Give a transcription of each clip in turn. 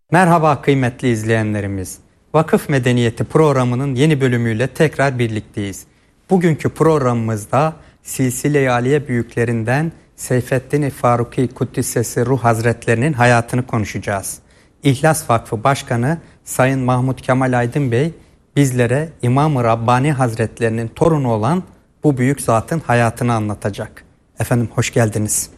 Merhaba kıymetli izleyenlerimiz. Vakıf Medeniyeti programının yeni bölümüyle tekrar birlikteyiz. Bugünkü programımızda Silsile-i Aliye büyüklerinden Seyfeddin Faruki Kuddisesi Ruh Hazretlerinin hayatını konuşacağız. İhlas Vakfı Başkanı Sayın Mahmut Kemal Aydın Bey bizlere İmam-ı Rabbani Hazretlerinin torunu olan bu büyük zatın hayatını anlatacak. Efendim hoş geldiniz.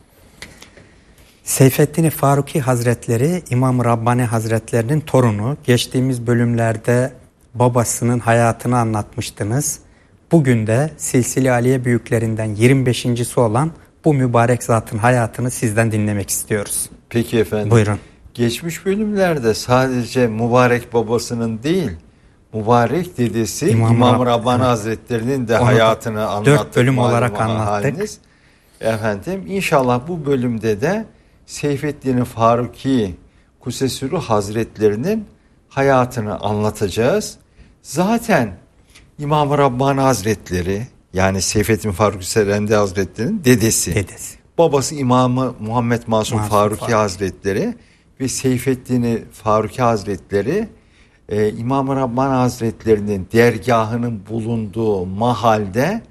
Seyfeddin Faruki Hazretleri İmam-ı Rabbani Hazretlerinin torunu. Geçtiğimiz bölümlerde babasının hayatını anlatmıştınız. Bugün de Silsile-i Aliye büyüklerinden 25.'si olan bu mübarek zatın hayatını sizden dinlemek istiyoruz. Peki efendim. Buyurun. Geçmiş bölümlerde sadece mübarek babasının değil, mübarek dedesi İmam-ı Rabbani Hazretlerinin de hayatını anlattık. 4 bölüm olarak anlattık. Haliniz. Efendim inşallah bu bölümde de Seyfeddin Faruki Kuddisesi Ruh Hazretlerinin hayatını anlatacağız. Zaten İmam-ı Rabbani Hazretleri, yani Seyfeddin Faruki Serendi Hazretleri'nin dedesi. Babası İmam-ı Muhammed Masum Faruki Hazretleri ve Seyfeddin Faruki Hazretleri İmam-ı Rabbani Hazretleri'nin dergahının bulunduğu mahalde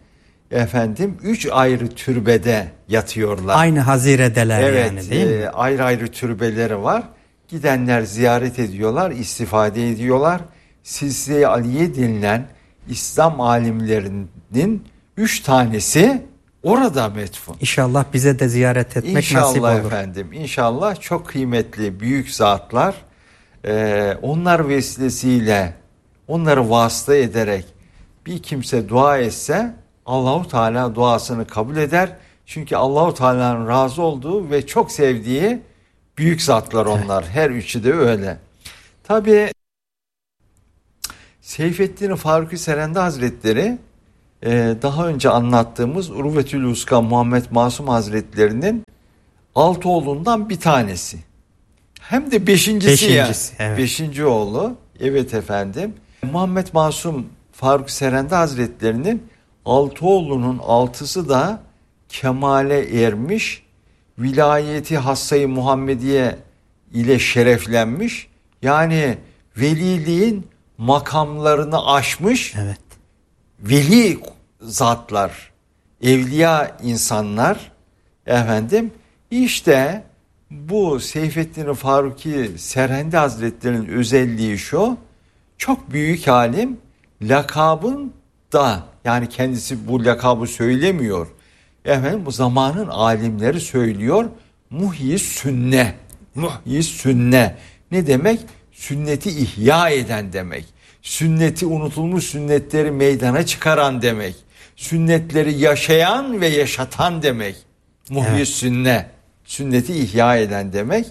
3 ayrı türbede yatıyorlar. Aynı haziredeler yani değil mi? Ayrı ayrı türbeleri var. Gidenler ziyaret ediyorlar, istifade ediyorlar. Silsile-i Aliye denilen İslam alimlerinin 3 tanesi orada metfun. İnşallah bize de ziyaret etmek İnşallah nasip olur. Efendim. İnşallah çok kıymetli büyük zatlar. Onlar vesilesiyle, onları vasıta ederek bir kimse dua etse Allahu Teala duasını kabul eder. Çünkü Allahu Teala'nın razı olduğu ve çok sevdiği büyük zatlar onlar. Evet. Her üçü de öyle. Tabii Seyfeddin Faruki Serendi Hazretleri daha önce anlattığımız Urvetül Uska Muhammed Masum Hazretleri'nin 6 oğlundan bir tanesi. Hem de beşincisi ya. Evet. 5. oğlu. Evet efendim. Muhammed Masum Faruki Serendi Hazretleri'nin 6 oğlunun 6'sı da kemale ermiş, vilayeti Hassayı Muhammediye ile şereflenmiş. Yani veliliğin makamlarını aşmış. Evet. Veli zatlar, evliya insanlar işte bu Seyfeddin Faruki Serendi Hazretleri'nin özelliği şu: çok büyük alim, lakabın da, yani kendisi bu lakabı söylemiyor. Bu zamanın alimleri söylüyor. Muhyi sünne. Muhyi sünne. Ne demek? Sünneti ihya eden demek. Sünneti, unutulmuş sünnetleri meydana çıkaran demek. Sünnetleri yaşayan ve yaşatan demek. Muhyi sünne. Sünneti ihya eden demek.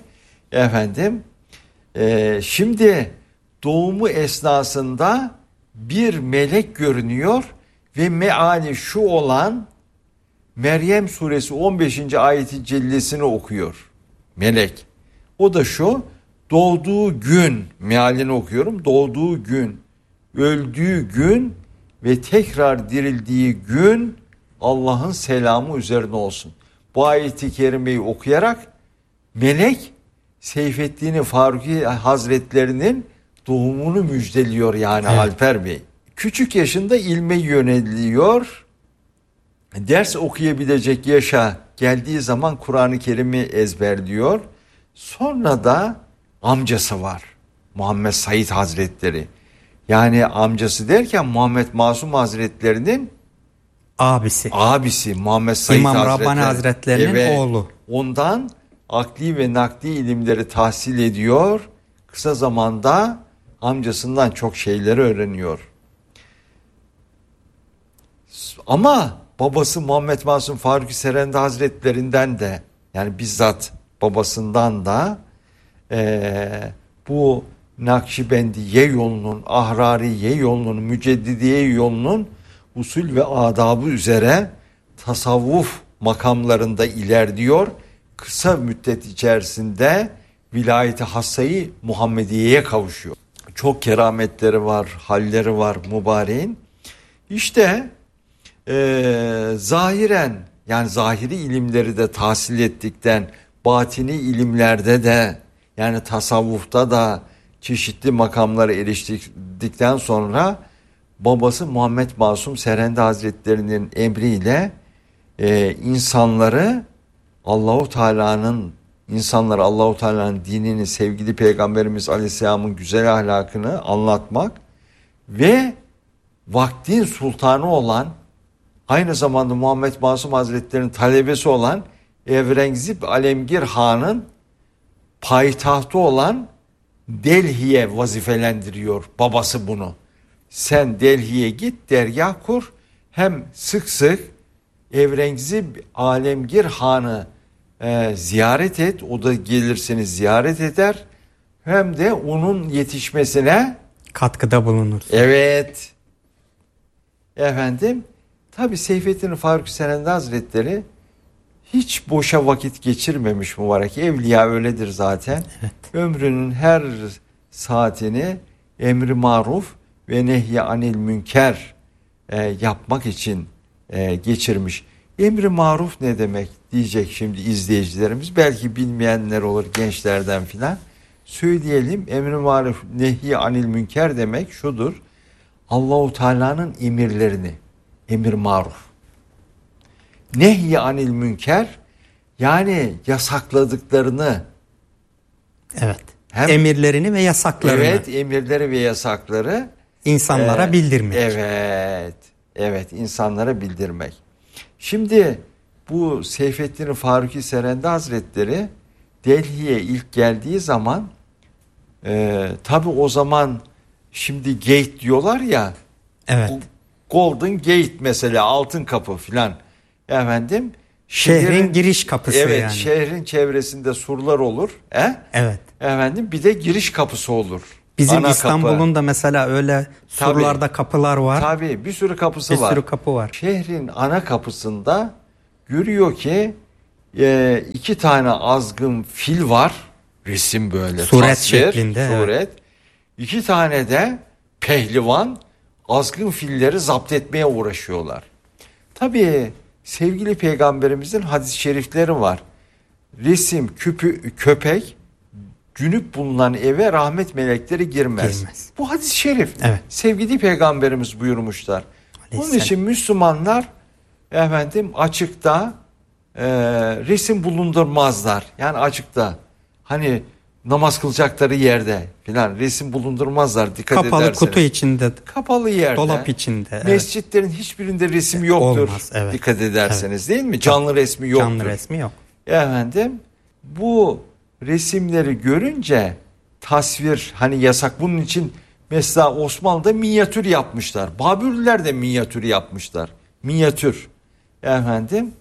Şimdi doğumu esnasında bir melek görünüyor ve meali şu olan Meryem suresi 15. ayeti cellesini okuyor melek. O da şu: doğduğu gün, mealini okuyorum. Doğduğu gün, öldüğü gün ve tekrar dirildiği gün Allah'ın selamı üzerine olsun. Bu ayeti kerimeyi okuyarak melek Seyfeddin Faruki Hazretlerinin doğumunu müjdeliyor yani. Evet. Alper Bey. Küçük yaşında ilme yöneliyor. Ders okuyabilecek yaşa geldiği zaman Kur'an-ı Kerim'i ezberliyor. Sonra da amcası var, Muhammed Said Hazretleri. Yani amcası derken Muhammed Masum Hazretleri'nin abisi Muhammed Said İmam Hazretleri. Rabbani Hazretleri'nin oğlu. Ondan akli ve nakli ilimleri tahsil ediyor. Kısa zamanda amcasından çok şeyleri öğreniyor. Ama babası Muhammed Masum Faruki Serendi Hazretlerinden de, yani bizzat babasından da bu Nakşibendiye yolunun, Ahrariye yolunun, Müceddidiye yolunun usul ve adabı üzere tasavvuf makamlarında ilerliyor. Kısa müddet içerisinde vilayeti Hassayı Muhammediye'ye kavuşuyor. Çok kerametleri var, halleri var mübareğin. İşte zahiren, yani zahiri ilimleri de tahsil ettikten, batini ilimlerde de Yani tasavvufta da çeşitli makamlara eriştikten sonra babası Muhammed Masum Serendi Hazretleri'nin emriyle insanları Allahu Teala'nın dinini, sevgili Peygamberimiz Aleyhisselam'ın güzel ahlakını anlatmak ve vaktin sultanı olan, aynı zamanda Muhammed Masum Hazretleri'nin talebesi olan Evrengzip Alemgir Han'ın payitahtı olan Delhi'ye vazifelendiriyor babası bunu. Sen Delhi'ye git, dergah kur, hem sık sık Evrengzip Alemgir Han'ı ziyaret et, o da gelir seni ziyaret eder, hem de onun yetişmesine katkıda bulunur. Evet. Efendim, tabi Seyfettin Faruk Serendi Hazretleri hiç boşa vakit geçirmemiş mübarek. Evliya öyledir zaten. Evet. Ömrünün her saatini emri maruf ve nehy anil münker yapmak için geçirmiş. Emri maruf ne demek diyecek şimdi izleyicilerimiz. Belki bilmeyenler olur gençlerden filan. Söyleyelim, emri maruf nehy anil münker demek şudur. Allahu Teala'nın emirlerini, emir maruf. Nehy anil münker, yani yasakladıklarını. Evet. Emirlerini ve yasaklarını. Evet, emirleri ve yasakları insanlara bildirmek. Evet. Evet, insanlara bildirmek. Şimdi bu Seyfettin Faruki Serendi Hazretleri Delhi'ye ilk geldiği zaman tabi o zaman şimdi gate diyorlar ya. Evet. Golden Gate mesela, altın kapı filan. Efendim, şehrin giriş kapısı evet, yani. Şehrin çevresinde surlar olur. Evet. Efendim, bir de giriş kapısı olur. Bizim İstanbul'un da mesela öyle surlarda kapılar var. Tabii, bir sürü kapısı var. Bir sürü kapı var. Şehrin ana kapısında görüyor ki 2 tane azgın fil var. Resim böyle. Suret şeklinde. Suret. 2 tane de pehlivan azgın filleri zapt etmeye uğraşıyorlar. Tabii sevgili Peygamberimizin hadis-i şerifleri var. Resim, köpek, cünüp bulunan eve rahmet melekleri girmez. Bu hadis-i şerif. Evet. Sevgili Peygamberimiz buyurmuşlar. Bunun için Müslümanlar efendim açıkta resim bulundurmazlar. Yani açıkta, hani namaz kılacakları yerde filan resim bulundurmazlar, dikkat kapalı ederseniz. Kutu içinde, kapalı yerde, dolap içinde. Mescitlerin hiçbirinde resim yoktur. Olmaz, evet. Dikkat ederseniz, değil mi? Canlı resmi yoktur. Canlı resmi yok. Efendim, bu resimleri görünce tasvir hani yasak. Bunun için mesela Osmanlı'da minyatür yapmışlar. Babürlüler de minyatür yapmışlar. Minyatür. Efendim,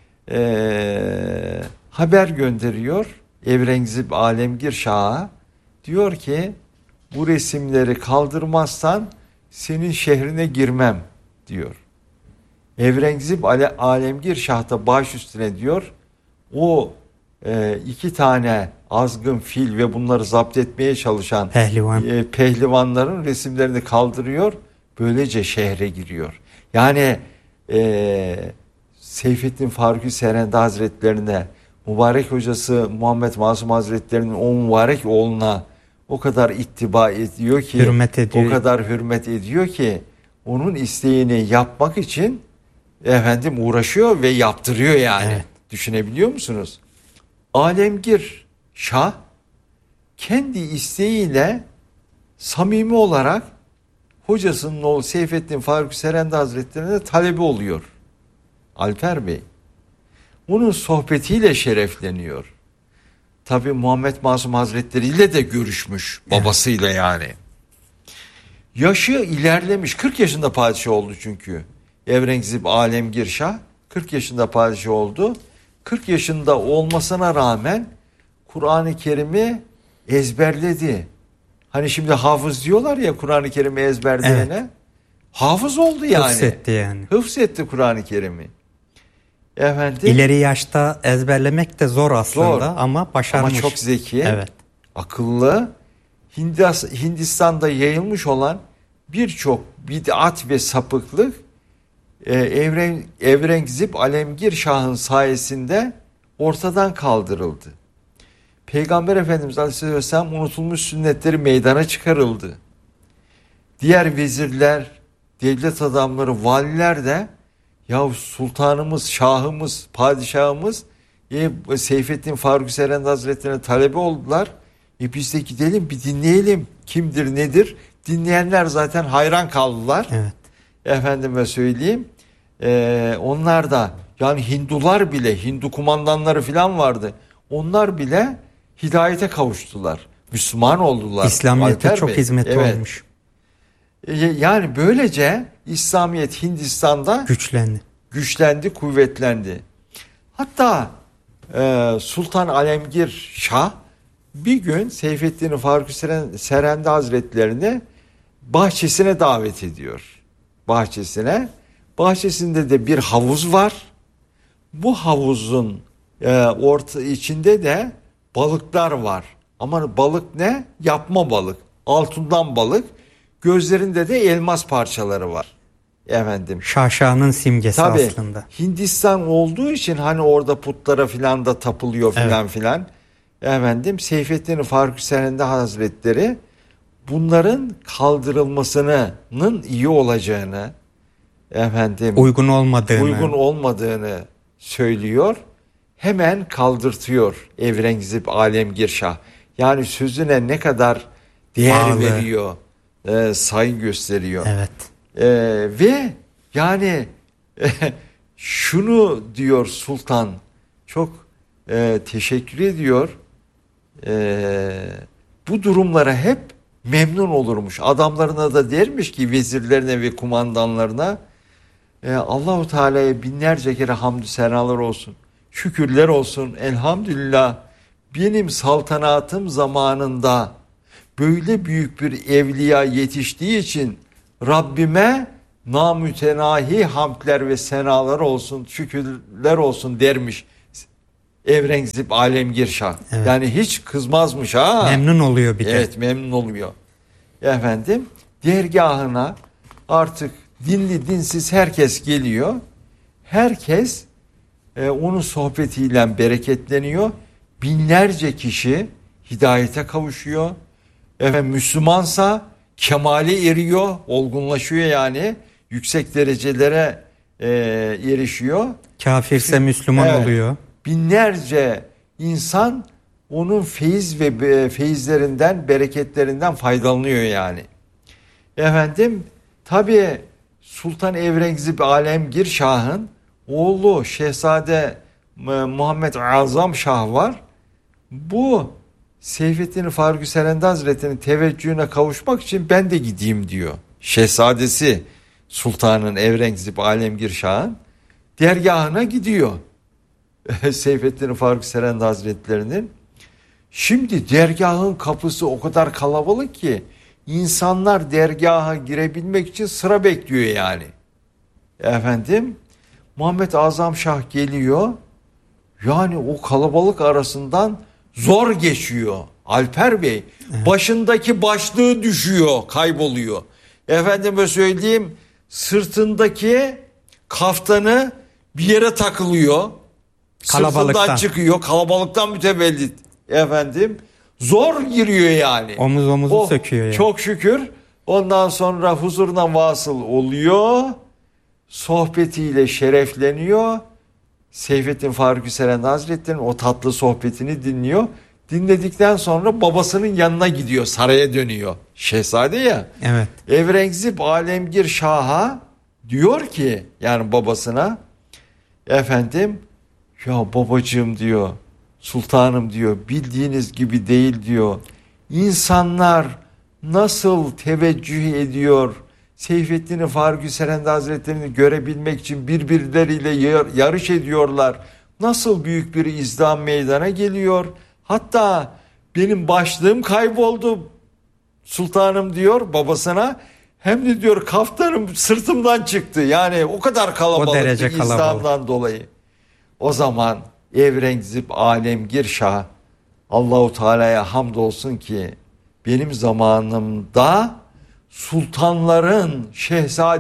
haber gönderiyor Evrengzip Alemgir Şah'a. Diyor ki, bu resimleri kaldırmazsan senin şehrine girmem diyor. Evrengzip Alemgir Şah da baş üstüne diyor. O 2 tane azgın fil ve bunları zapt etmeye çalışan pehlivanların resimlerini kaldırıyor. Böylece şehre giriyor. Yani Seyfettin Faruki Serendi Hazretlerine, mübarek hocası Muhammed Masum Hazretleri'nin o mübarek oğluna o kadar ittiba ediyor ki, hürmet ediyor. o kadar hürmet ediyor ki, onun isteğini yapmak için efendim uğraşıyor ve yaptırıyor yani. Evet. Düşünebiliyor musunuz? Alemgir Şah kendi isteğiyle samimi olarak hocasının oğlu Seyfettin Faruki Serendi Hazretleri'ne talebi oluyor. Alper Bey. Onun sohbetiyle şerefleniyor. Tabi Muhammed Masum Hazretleri ile de görüşmüş, babasıyla yani. Yaşı ilerlemiş, 40 yaşında padişah oldu çünkü. Evrengzip Alemgir Şah 40 yaşında padişah oldu. 40 yaşında olmasına rağmen Kur'an-ı Kerim'i ezberledi. Hani şimdi hafız diyorlar ya Kur'an-ı Kerim'i ezberleyene. Evet. Hafız oldu yani. Hıfzetti yani. Hıfzetti Kur'an-ı Kerim'i. Efendim, İleri yaşta ezberlemek de zor aslında ama başarmış. Ama çok zeki, evet. Akıllı. Hindistan'da yayılmış olan birçok bid'at ve sapıklık Evrengzip Alemgir Şah'ın sayesinde ortadan kaldırıldı. Peygamber Efendimiz Aleyhisselam unutulmuş sünnetleri meydana çıkarıldı. Diğer vezirler, devlet adamları, valiler de ya sultanımız, şahımız, padişahımız Seyfettin Faruk Serendi Hazretleri'ne talebe oldular. Biz de gidelim bir dinleyelim. Kimdir nedir? Dinleyenler zaten hayran kaldılar. Evet. Efendime söyleyeyim. Onlar da yani Hindular bile, Hindu kumandanları falan vardı. Onlar bile hidayete kavuştular. Müslüman oldular. İslamiyet'e Alper çok Bey. hizmeti Evet. olmuş. Yani böylece İslamiyet Hindistan'da güçlendi, kuvvetlendi. Hatta Sultan Alemgir Şah bir gün Seyfettin Faruk Serendi Hazretlerini bahçesine davet ediyor. Bahçesinde de bir havuz var. Bu havuzun içinde de balıklar var. Ama balık ne? Yapma balık. Altından balık. Gözlerinde de elmas parçaları var. Efendim. Şaşa'nın simgesi tabii, aslında. Hindistan olduğu için hani orada putlara filan da tapılıyor filan evet. filan. Efendim Seyfettin Faruk Serendi Hazretleri bunların kaldırılmasının iyi olacağını, uygun olmadığını söylüyor. Hemen kaldırtıyor Evrengizip Alemgir Şah. Yani sözüne ne kadar değer veriyor, saygı gösteriyor. Evet. Ve yani şunu diyor sultan, çok teşekkür ediyor. Bu durumlara hep memnun olurmuş. Adamlarına da dermiş ki, vezirlerine ve kumandanlarına, Allahu Teala'ya binlerce kere hamdü senalar olsun. Şükürler olsun. Elhamdülillah benim saltanatım zamanında böyle büyük bir evliya yetiştiği için Rabbime namütenahi hamdler ve senalar olsun, şükürler olsun dermiş Evrengizip Alemgir Şah. Evet. Yani hiç kızmazmış ha. Memnun oluyor bir de. Evet, memnun oluyor. Efendim dergahına artık dinli dinsiz herkes geliyor. Herkes onun sohbetiyle bereketleniyor. Binlerce kişi hidayete kavuşuyor. Müslümansa kemale eriyor, olgunlaşıyor yani. Yüksek derecelere erişiyor. Kafirse Müslüman oluyor. Binlerce insan onun feyiz ve feyizlerinden, bereketlerinden faydalanıyor yani. Tabii Sultan Evrengizip Alemgir Şah'ın oğlu Şehzade Muhammed Azam Şah var. Bu Seyfettin Faruk Serendi Hazretleri'nin teveccühüne kavuşmak için ben de gideyim diyor. Şehzadesi Sultanın Evrengizip Alemgir Şah'ın dergahına gidiyor. Seyfettin Faruk Serendi Hazretleri'nin. Şimdi dergahın kapısı o kadar kalabalık ki insanlar dergaha girebilmek için sıra bekliyor yani. Muhammed Azam Şah geliyor. Yani o kalabalık arasından zor geçiyor. Alper Bey, evet. Başındaki başlığı düşüyor, kayboluyor. Efendime söyleyeyim, sırtındaki kaftanı bir yere takılıyor. Sırtından çıkıyor, kalabalıktan mütevellit. Zor giriyor yani. Omuz omuzu söküyor yani. Çok şükür. Ondan sonra huzuruna vasıl oluyor. Sohbetiyle şerefleniyor. Seyfettin Faruk Serendi Hazretleri'nin o tatlı sohbetini dinliyor. Dinledikten sonra babasının yanına gidiyor, saraya dönüyor. Şehzade ya. Evet. Evrengizip Alemgir Şah'a diyor ki, yani babasına, ya babacığım diyor, sultanım diyor, bildiğiniz gibi değil diyor. İnsanlar nasıl teveccüh ediyor, Seyfettin Faruk Serendi Hazretleri'ni görebilmek için birbirleriyle yarış ediyorlar. Nasıl büyük bir izdiham meydana geliyor. Hatta benim başlığım kayboldu sultanım diyor babasına. Hem de diyor kaftanım sırtımdan çıktı. Yani o kadar kalabalıktı izdihamdan dolayı. O zaman Evrengizip Alemgir Şah, Allahu Teala'ya hamdolsun ki benim zamanımda sultanların,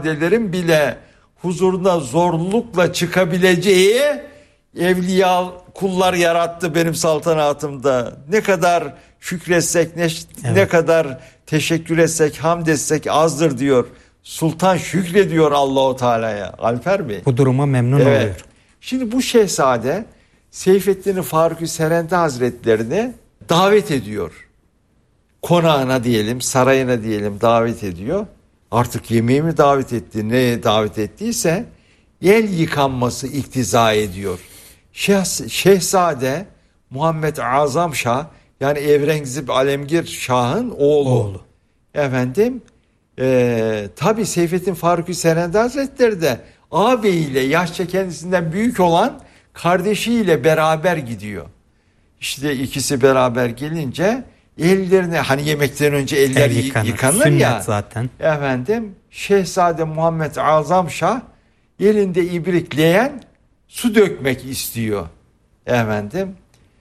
şehzadelerin bile huzuruna zorlukla çıkabileceği evliya kullar yarattı benim saltanatımda. Ne kadar şükretsek, ne kadar teşekkür etsek, hamd etsek azdır diyor. Sultan şükrediyor Allahu Teala'ya. Alper Bey. Bu duruma memnun oluyor. Şimdi bu şehzade Seyfettin Faruk-u Serendi Hazretlerini davet ediyor. Konağına diyelim, sarayına diyelim davet ediyor. Artık yemeğe mi davet etti, ne davet ettiyse el yıkanması iktiza ediyor. Şehzade Muhammed Azam Şah, yani Evrengizip Alemgir Şah'ın oğlu. Efendim tabi Seyfettin Faruk-u Serendi Hazretleri de ağabeyiyle, yaşça kendisinden büyük olan kardeşiyle beraber gidiyor. İşte ikisi beraber gelince ellerine, hani yemekten önce eller yıkanır ya zaten. Efendim Şehzade Muhammed Azam Şah elinde ibrikleyen su dökmek istiyor. Efendim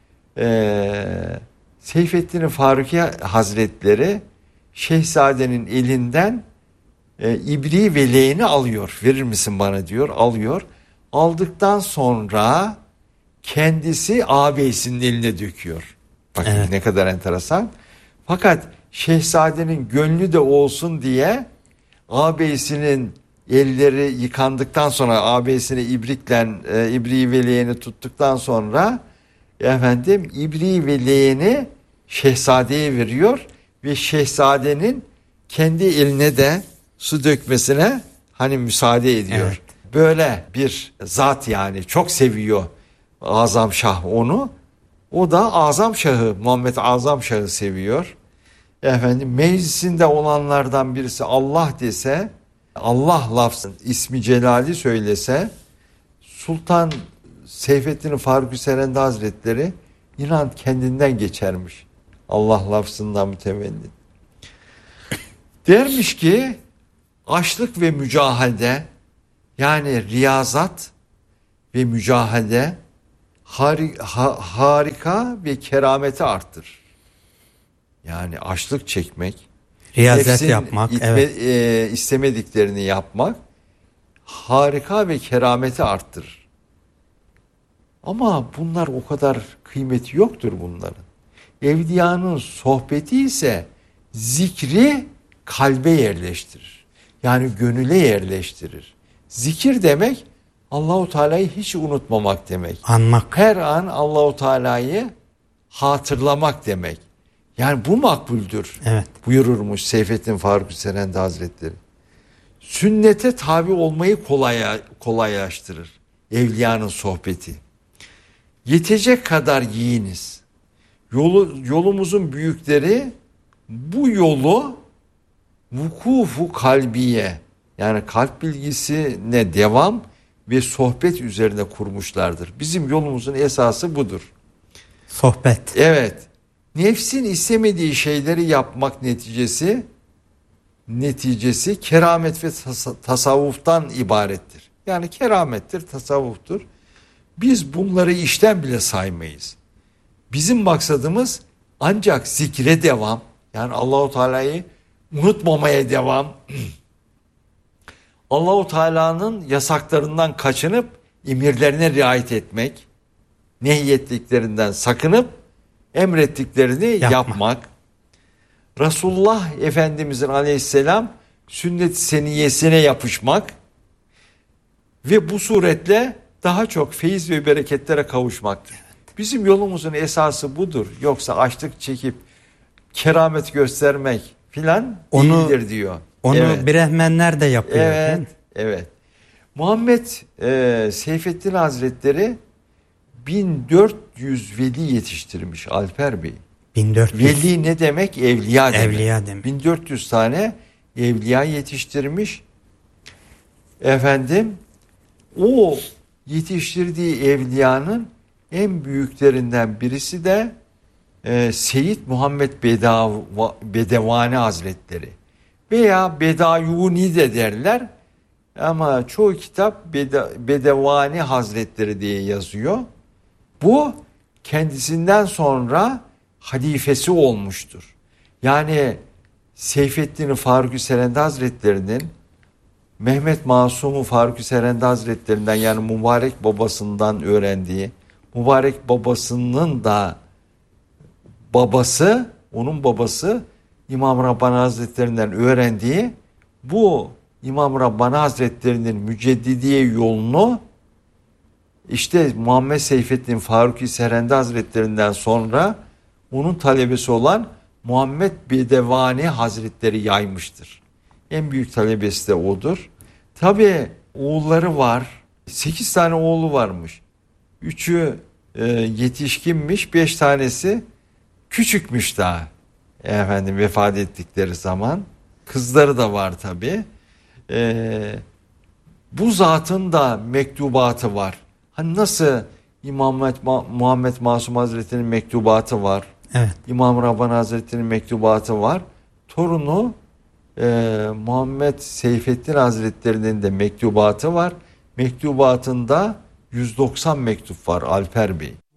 Seyfettin Faruki Hazretleri Şehzadenin elinden ibriği ve leğeni alıyor. Verir misin bana diyor. Alıyor. Aldıktan sonra kendisi ağabeyisinin eline döküyor. Bakın ne kadar enteresan. Fakat şehzadenin gönlü de olsun diye ağabeyisinin elleri yıkandıktan sonra, ağabeyisine ibriği ve leğeni tuttuktan sonra efendim ibriği ve leğeni şehzadeye veriyor ve şehzadenin kendi eline de su dökmesine hani müsaade ediyor. Evet. Böyle bir zat, yani çok seviyor Azam Şah onu. O da Azam Şah'ı, Muhammed Azam Şah'ı seviyor. Efendim meclisinde olanlardan birisi Allah dese, Allah lafzın ismi celali söylese, Sultan Seyfettin Faruk-u Serendi Hazretleri inan kendinden geçermiş. Allah lafzından mütevellit. Dermiş ki açlık ve mücahede, yani riyazat ve mücahede harika ve kerameti arttırır. Yani açlık çekmek, riyazet yapmak, istemediklerini yapmak harika ve kerameti arttırır. Ama bunlar o kadar kıymeti yoktur bunların. Evliyanın sohbeti ise zikri kalbe yerleştirir. Yani gönüle yerleştirir. Zikir demek Allahu Teala'yı hiç unutmamak demek. Anmak. Her an Allahu Teala'yı hatırlamak demek. Yani bu makbuldür. Evet. Buyururmuş Seyfettin Faruk-u Serendi Hazretleri. Sünnete tabi olmayı kolaylaştırır evliyanın sohbeti. Yetecek kadar yiyiniz. Yolumuzun büyükleri bu yolu vukufu kalbiye, yani kalp bilgisine devam ve sohbet üzerine kurmuşlardır. Bizim yolumuzun esası budur. Sohbet. Evet. Nefsin istemediği şeyleri yapmak neticesi keramet ve tasavvuftan ibarettir. Yani keramettir, tasavvuftur. Biz bunları işten bile saymayız. Bizim maksadımız ancak zikre devam, yani Allahu Teala'yı unutmamaya devam. Allahu Teala'nın yasaklarından kaçınıp emirlerine riayet etmek, nehyettiklerinden sakınıp emrettiklerini yapmak. Resulullah Efendimizin aleyhisselam sünnet-i seniyyesine yapışmak ve bu suretle daha çok feyiz ve bereketlere kavuşmaktır. Bizim yolumuzun esası budur. Yoksa açlık çekip keramet göstermek filan değildir diyor. Onu Brehmenler de yapıyor. Evet, evet. Muhammed Seyfettin Hazretleri 1400 veli yetiştirmiş Alper Bey. 1400. Veli ne demek? Evliya demek. Evliya demek. 1400 tane evliya yetiştirmiş. Efendim o yetiştirdiği evliyanın en büyüklerinden birisi de Seyyid Muhammed Bedevani Hazretleri veya Bedayuni de derler ama çoğu kitap Bedevani Hazretleri diye yazıyor. Bu kendisinden sonra halifesi olmuştur. Yani Seyfettin Faruk-u Serendi Hazretleri'nin Mehmet Masum-u Faruk-u Serendi Hazretlerinden, yani mübarek babasından öğrendiği mübarek babasının da babası, onun babası İmam Rabbani Hazretlerinden öğrendiği bu İmam Rabbani Hazretlerinin müceddidiye yolunu işte Muhammed Seyfettin Faruki Serendi Hazretlerinden sonra onun talebesi olan Muhammed Bedevani Hazretleri yaymıştır. En büyük talebesi de odur. Tabii oğulları var. 8 tane oğlu varmış. 3'ü yetişkinmiş, 5 tanesi küçükmüş daha. Efendim vefat ettikleri zaman. Kızları da var tabii. Bu zatın da mektubatı var. Hani nasıl Muhammed Masum Hazretleri'nin mektubatı var. Evet. İmam Rabbani Hazretleri'nin mektubatı var. Torunu Muhammed Seyfettin Hazretleri'nin de mektubatı var. Mektubatında 190 mektup var Alper Bey.